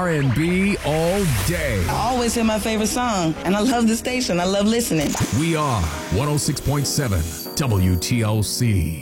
R&B all day. I always hear my favorite song, and I love the station. I love listening. We are 106.7 WTLC.